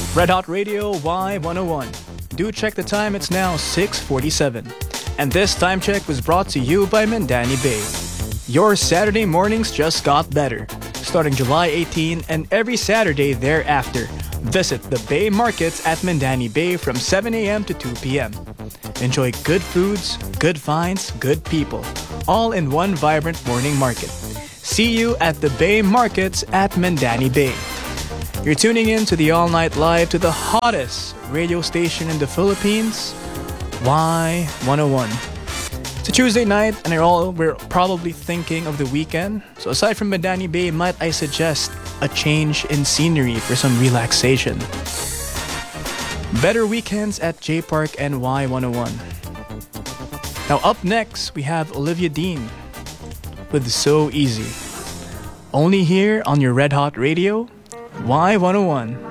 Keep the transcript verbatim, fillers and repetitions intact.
Red Hot Radio Y one oh one. Do check the time, it's now six forty-seven. And this time check was brought to you by Mandani Bay. Your Saturday mornings just got better. Starting July eighteenth and every Saturday thereafter, visit the Bay Markets at Mandani Bay from seven a.m. to two p.m. Enjoy good foods, good finds, good people, all in one vibrant morning market. See you at the Bay Markets at Mandani Bay. You're tuning in to the All Night Live to the hottest radio station in the Philippines, Y one oh one. It's a Tuesday night and we're all we're probably thinking of the weekend. So aside from Mandani Bay, might I suggest a change in scenery for some relaxation? Better weekends at J Park and Y one oh one. Now up next, we have Olivia Dean with So Easy. Only here on your Red Hot Radio, Y one oh one.